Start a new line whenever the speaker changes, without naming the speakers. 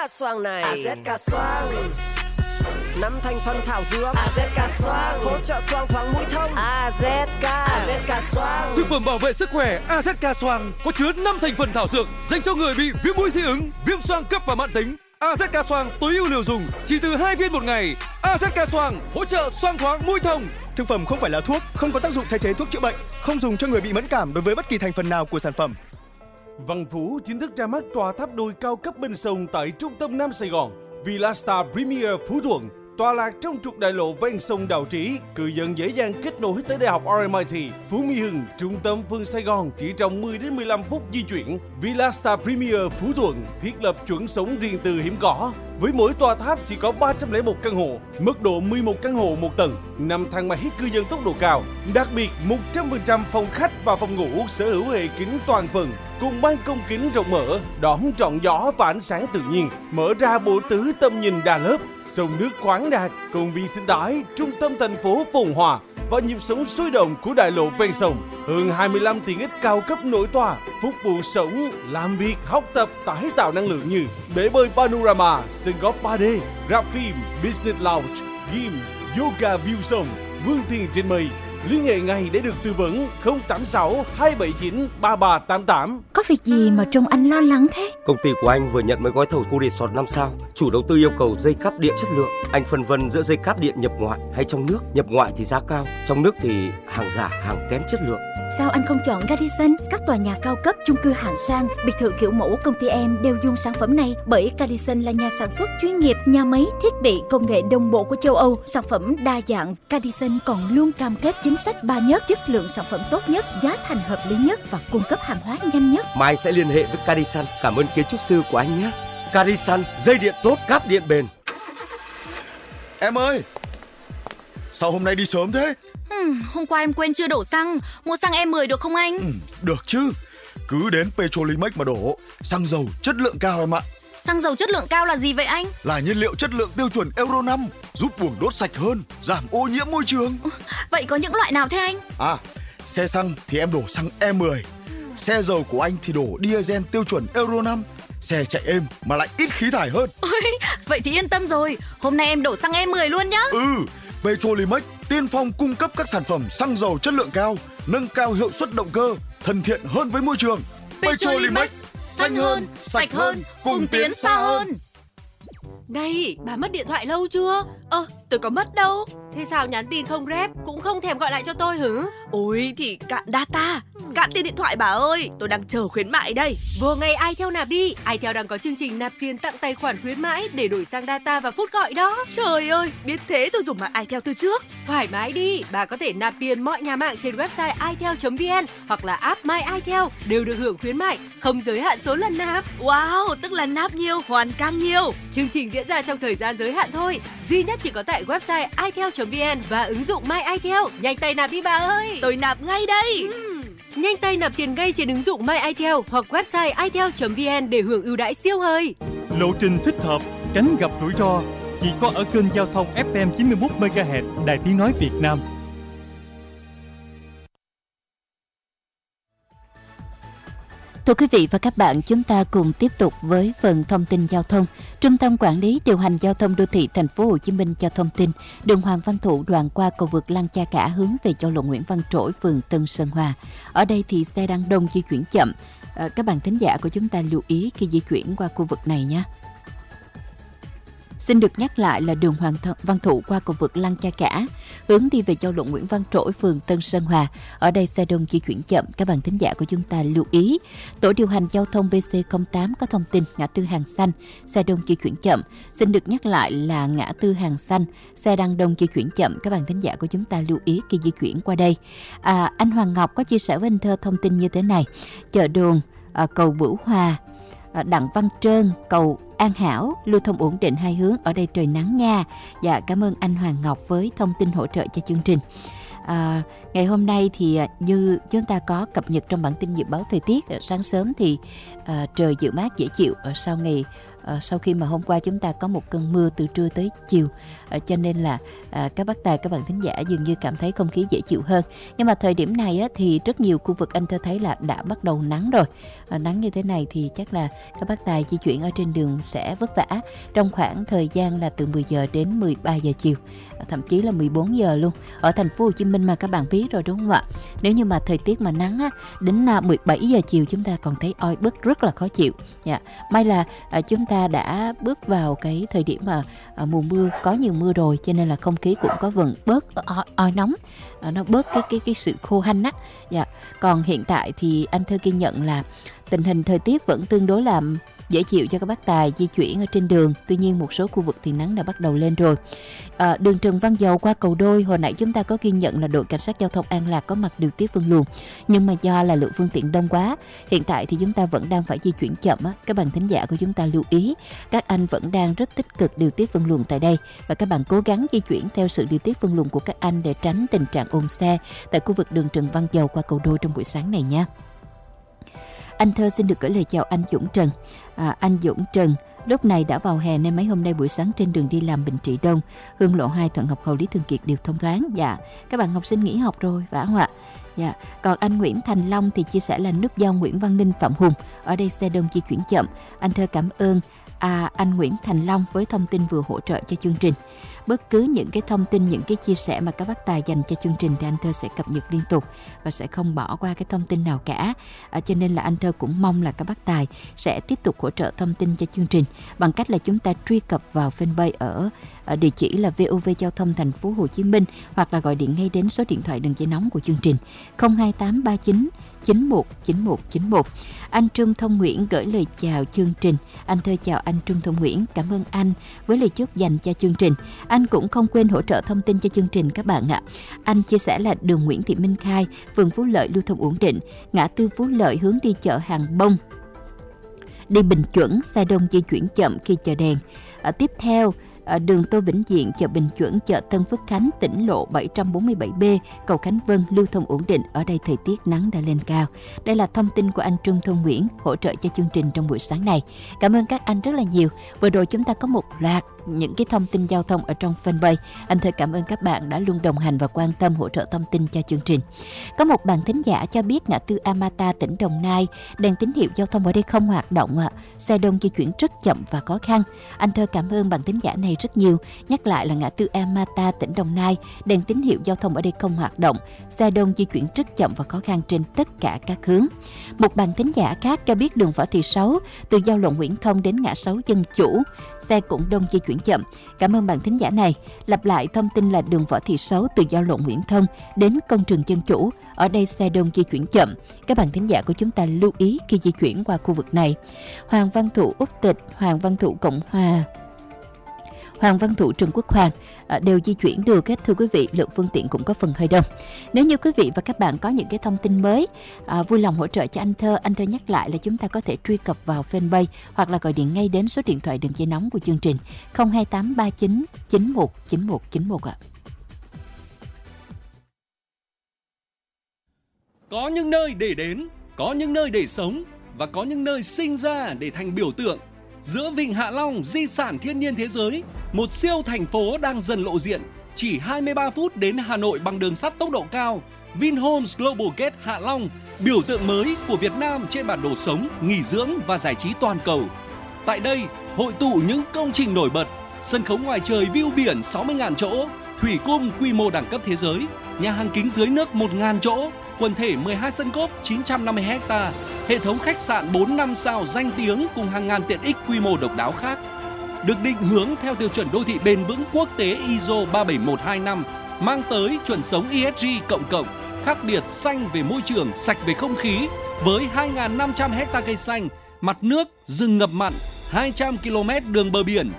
cà xoang này. AZ cà xoang 5 thành phần thảo dược. AZ cà xoang hỗ trợ xoang thoáng mũi thông. AZ cà xoang.
Thực phẩm bảo vệ sức khỏe AZ cà xoang có chứa 5 thành phần thảo dược dành cho người bị viêm mũi dị ứng, viêm xoang cấp và mãn tính. AZ cà xoang tối ưu liều dùng chỉ từ 2 viên một ngày. AZ cà xoang hỗ trợ xoang thoáng mũi thông.
Thực phẩm không phải là thuốc, không có tác dụng thay thế thuốc chữa bệnh, không dùng cho người bị mẫn cảm đối với bất kỳ thành phần nào của sản phẩm.
Văn Phú chính thức ra mắt tòa tháp đôi cao cấp bên sông tại trung tâm Nam Sài Gòn. Villa Star Premier Phú Thuận, tọa lạc trong trục đại lộ ven sông Đào Trí, cư dân dễ dàng kết nối tới Đại học RMIT, Phú Mỹ Hưng, trung tâm phương Sài Gòn chỉ trong 10 đến 15 phút di chuyển. Villa Star Premier Phú Thuận thiết lập chuẩn sống riêng tư hiếm có. Với mỗi tòa tháp chỉ có 301 căn hộ, mức độ 11 căn hộ một tầng, 5 thang máy cư dân tốc độ cao. Đặc biệt, 100% phòng khách và phòng ngủ sở hữu hệ kính toàn phần, cùng ban công kính rộng mở, đón trọn gió và ánh sáng tự nhiên, mở ra bộ tứ tầm nhìn đa lớp, sông nước khoáng đạt, công viên sinh thái, trung tâm thành phố phồn hoa và nhịp sống sôi động của đại lộ ven sông. Hơn 25 tiện ích cao cấp nổi tòa, phục vụ sống, làm việc, học tập, tái tạo năng lượng như bể bơi panorama, sân golf 3D, rạp phim, business lounge, gym, yoga view sông, vươn tiền trên mây. Liên hệ ngay để được tư vấn 086 279 3388.
Có việc gì mà trông anh lo lắng thế?
Công ty của anh vừa nhận mấy gói thầu khu resort 5 sao. Chủ đầu tư yêu cầu dây cáp điện chất lượng. Anh phân vân giữa dây cáp điện nhập ngoại hay trong nước. Nhập ngoại thì giá cao, trong nước thì hàng giả, hàng kém chất lượng.
Sao anh không chọn Radisson? Các tòa nhà cao cấp, chung cư hạng sang, biệt thự kiểu mẫu công ty em đều dùng sản phẩm này, bởi Radisson là nhà sản xuất chuyên nghiệp, nhà máy thiết bị công nghệ đồng bộ của châu Âu, sản phẩm đa dạng. Radisson còn luôn cam kết chính sách 3 nhất, chất lượng sản phẩm tốt nhất, giá thành hợp lý nhất và cung cấp hàng hóa nhanh nhất.
Mai sẽ liên hệ với Radisson. Cảm ơn kiến trúc sư của anh nhé. Radisson, dây điện tốt, cáp điện bền.
Em ơi, sao hôm nay đi sớm thế?
Hôm qua em quên chưa đổ xăng. Mua xăng E10 được không anh?
Được chứ. Cứ đến Petrolimex mà đổ. Xăng dầu chất lượng cao em ạ.
Xăng dầu chất lượng cao là gì vậy anh?
Là nhiên liệu chất lượng tiêu chuẩn Euro 5, giúp buồng đốt sạch hơn, giảm ô nhiễm môi trường.
Vậy có những loại nào thế anh?
Xe xăng thì em đổ xăng E10. Xe dầu của anh thì đổ diesel tiêu chuẩn Euro 5. Xe chạy êm mà lại ít khí thải hơn.
Vậy thì yên tâm rồi. Hôm nay em đổ xăng E10 luôn nhá.
Petrolimex tiên phong cung cấp các sản phẩm xăng dầu chất lượng cao, nâng cao hiệu suất động cơ, thân thiện hơn với môi trường.
Petrolimex, xanh hơn, sạch hơn, cùng tiến xa hơn.
Này, bà mất điện thoại lâu chưa?
Tôi có mất đâu.
Thế sao nhắn tin không rep, cũng không thèm gọi lại cho tôi hử?
Ôi thì cạn data, cạn tiền điện thoại bà ơi. Tôi đang chờ khuyến mại đây.
Vô ngay iTel nạp đi. iTel đang có chương trình nạp tiền tặng tài khoản khuyến mãi để đổi sang data và phút gọi đó.
Trời ơi, biết thế tôi dùng mạng iTel từ trước.
Thoải mái đi, bà có thể nạp tiền mọi nhà mạng trên website itel.vn hoặc là app My iTel đều được hưởng khuyến mại, không giới hạn số lần nạp.
Wow, tức là nạp nhiều, hoàn càng nhiều.
Chương trình diễn ra trong thời gian giới hạn thôi, duy nhất chỉ có tại website itel.vn và ứng dụng My iTel. Nhanh tay nạp đi bà ơi.
Tôi nạp ngay đây.
Nhanh tay nạp tiền ngay trên ứng dụng My iTel hoặc website itel.vn để hưởng ưu đãi siêu hời.
Lộ trình thích hợp, tránh gặp rủi ro chỉ có ở kênh giao thông FM 91 MHz Đài Tiếng nói Việt Nam.
Thưa quý vị và các bạn, chúng ta cùng tiếp tục với phần thông tin giao thông. Trung tâm Quản lý Điều hành Giao thông Đô thị Thành phố Hồ Chí Minh cho thông tin, đường Hoàng Văn Thụ đoạn qua cầu vượt Lăng Cha Cả hướng về giao lộ Nguyễn Văn Trỗi, phường Tân Sơn Hòa. Ở đây thì xe đang đông di chuyển chậm. Các bạn thính giả của chúng ta lưu ý khi di chuyển qua khu vực này nhé. Xin được nhắc lại là đường Hoàng Văn Thụ qua cầu vượt Lăng Cha Cả, hướng đi về giao lộ Nguyễn Văn Trỗi, phường Tân Sơn Hòa. Ở đây xe đông di chuyển chậm, các bạn thính giả của chúng ta lưu ý. Tổ điều hành giao thông BC08 có thông tin ngã tư Hàng Xanh, xe đông di chuyển chậm. Xin được nhắc lại là ngã tư Hàng Xanh, xe đang đông di chuyển chậm, các bạn thính giả của chúng ta lưu ý khi di chuyển qua đây. Anh Hoàng Ngọc có chia sẻ với anh Thơ thông tin như thế này: chợ Đồn, cầu Bửu Hòa, Đặng Văn Trơn, cầu An Hảo, lưu thông ổn định hai hướng, ở đây trời nắng nha. Dạ, cảm ơn anh Hoàng Ngọc với thông tin hỗ trợ cho chương trình. Ngày hôm nay thì như chúng ta có cập nhật trong bản tin dự báo thời tiết, sáng sớm thì trời dịu mát dễ chịu, sau ngày sau khi mà hôm qua chúng ta có một cơn mưa từ trưa tới chiều, cho nên là các bác tài, các bạn thính giả dường như cảm thấy không khí dễ chịu hơn. Nhưng mà thời điểm này á, thì rất nhiều khu vực anh Thơ thấy là đã bắt đầu nắng rồi. Nắng như thế này thì chắc là các bác tài di chuyển ở trên đường sẽ vất vả trong khoảng thời gian là từ 10 giờ đến 13 giờ chiều, thậm chí là 14 giờ luôn. Ở thành phố Hồ Chí Minh mà các bạn biết rồi đúng không ạ? Nếu như mà thời tiết mà nắng á, đến 17 giờ chiều chúng ta còn thấy oi bức, rất là khó chịu. May là chúng ta đã bước vào cái thời điểm mà mùa mưa, có nhiều mưa rồi, cho nên là không khí cũng có vần bớt oi nóng, nó bớt cái sự khô hanh á. Còn hiện tại thì anh Thơ ghi nhận là tình hình thời tiết vẫn tương đối là dễ chịu cho các bác tài di chuyển ở trên đường. Tuy nhiên một số khu vực thì nắng đã bắt đầu lên rồi. Đường Trần Văn Dầu qua cầu Đôi, hồi nãy chúng ta có ghi nhận là đội cảnh sát giao thông An Lạc có mặt điều tiết phân luồng, nhưng mà do là lượng phương tiện đông quá, hiện tại thì chúng ta vẫn đang phải di chuyển chậm á. Các bạn thính giả của chúng ta lưu ý, các anh vẫn đang rất tích cực điều tiết phân luồng tại đây, và các bạn cố gắng di chuyển theo sự điều tiết phân luồng của các anh để tránh tình trạng ùn xe tại khu vực đường Trần Văn Dầu qua cầu Đôi trong buổi sáng này nha. Anh Thơ xin được gửi lời chào anh Dũng Trần. Anh Dũng Trần lúc này đã vào hè nên mấy hôm nay buổi sáng trên đường đi làm Bình Trị Đông, Hương Lộ 2, Thuận Học, Cầu Lý Thường Kiệt đều thông thoáng. Các bạn học sinh nghỉ học rồi phải không ạ? Còn anh Nguyễn Thành Long thì chia sẻ là nút giao Nguyễn Văn Linh, Phạm Hùng, ở đây xe đông di chuyển chậm. Anh Thơ cảm ơn anh Nguyễn Thành Long với thông tin vừa hỗ trợ cho chương trình. Bất cứ những cái thông tin, những cái chia sẻ mà các bác tài dành cho chương trình thì anh Thơ sẽ cập nhật liên tục và sẽ không bỏ qua cái thông tin nào cả. Cho nên là anh Thơ cũng mong là các bác tài sẽ tiếp tục hỗ trợ thông tin cho chương trình bằng cách là chúng ta truy cập vào fanpage ở địa chỉ là VOV Giao thông Thành phố Hồ Chí Minh, hoặc là gọi điện ngay đến số điện thoại đường dây nóng của chương trình 02839 919191. Anh Trung Thông Nguyễn gửi lời chào chương trình. Anh Thơ chào anh Trung Thông Nguyễn, cảm ơn anh với lời chúc dành cho chương trình. Anh cũng không quên hỗ trợ thông tin cho chương trình các bạn ạ. Anh chia sẻ là đường Nguyễn Thị Minh Khai, phường Phú Lợi lưu thông ổn định, ngã tư Phú Lợi hướng đi chợ Hàng Bông đi Bình Chuẩn, xe đông di chuyển chậm khi chờ đèn. Tiếp theo đường Tô Vĩnh Diện, chợ Bình Chuẩn, chợ Tân Phước Khánh, tỉnh lộ 747B, cầu Khánh Vân lưu thông ổn định. Ở đây thời tiết nắng đã lên cao. Đây là thông tin của anh Trung Thông Nguyễn hỗ trợ cho chương trình trong buổi sáng này. Cảm ơn các anh rất là nhiều. Vừa rồi chúng ta có một loạt những cái thông tin giao thông ở trong fanpage. Anh Thơ cảm ơn các bạn đã luôn đồng hành và quan tâm hỗ trợ thông tin cho chương trình. Có một bạn thính giả cho biết ngã tư Amata, tỉnh Đồng Nai, đèn tín hiệu giao thông ở đây không hoạt động ạ. Xe đông di chuyển rất chậm và khó khăn. Anh Thơ cảm ơn bạn thính giả này rất nhiều. Nhắc lại là ngã tư Amata, tỉnh Đồng Nai, đèn tín hiệu giao thông ở đây không hoạt động, xe đông di chuyển rất chậm và khó khăn trên tất cả các hướng. Một bạn thính giả khác cho biết đường Võ Thị Sáu từ giao lộ Nguyễn Thông đến ngã 6 Dân Chủ, xe cũng đông di chuyển chậm. Cảm ơn bạn thính giả này. Lặp lại thông tin là đường Võ Thị Sáu từ giao lộ Nguyễn Thông đến công trường Dân Chủ, ở đây xe đông di chuyển chậm. Các bạn thính giả của chúng ta lưu ý khi di chuyển qua khu vực này. Hoàng Văn Thụ Úc Tịch, Hoàng Văn Thụ Cộng Hòa, Hoàng Văn Thụ Trần Quốc Hoàng đều di chuyển được hết thưa quý vị. Lượng phương tiện cũng có phần hơi đông. Nếu như quý vị và các bạn có những cái thông tin mới vui lòng hỗ trợ cho anh Thơ nhắc lại là chúng ta có thể truy cập vào fanpage hoặc là gọi điện ngay đến số điện thoại đường dây nóng của chương trình 02839 919191 ạ.
Có những nơi để đến, có những nơi để sống và có những nơi sinh ra để thành biểu tượng. Giữa Vịnh Hạ Long, di sản thiên nhiên thế giới, một siêu thành phố đang dần lộ diện. Chỉ 23 phút đến Hà Nội bằng đường sắt tốc độ cao. Vinhomes Global Gate Hạ Long, biểu tượng mới của Việt Nam trên bản đồ sống, nghỉ dưỡng và giải trí toàn cầu. Tại đây, hội tụ những công trình nổi bật, sân khấu ngoài trời view biển 60.000 chỗ, thủy cung quy mô đẳng cấp thế giới, nhà hàng kính dưới nước 1.000 chỗ, quần thể 12 sân golf 950 ha, hệ thống khách sạn 4-5 sao danh tiếng cùng hàng ngàn tiện ích quy mô độc đáo khác. Được định hướng theo tiêu chuẩn đô thị bền vững quốc tế ISO 37125, mang tới chuẩn sống ESG cộng, khác biệt xanh về môi trường, sạch về không khí, với 2.500 ha cây xanh, mặt nước, rừng ngập mặn, 200 km đường bờ biển,